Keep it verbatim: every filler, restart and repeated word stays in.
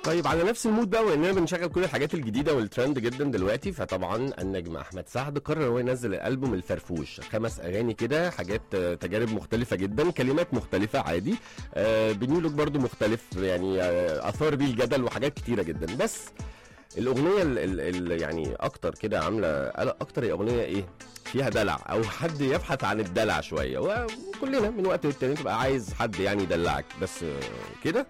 طيب على نفس المود بقى، واننا بنشغل كل الحاجات الجديده والترند جدا دلوقتي، فطبعا النجم احمد سعد قرر هو ينزل الالبوم الفرفوش، خمس اغاني كده، حاجات آه، تجارب مختلفه جدا، كلمات مختلفه عادي، آه بنيولوج برضو مختلف يعني، آه اثار بيه الجدل وحاجات كتيره جدا. بس الاغنيه ال ال ال يعني اكتر كده عامله قلق اكتر، هي اغنيه ايه فيها دلع او حد يبحث عن الدلع شويه، وكلنا من وقت للتاني تبقى عايز حد يعني يدلعك، بس آه، كده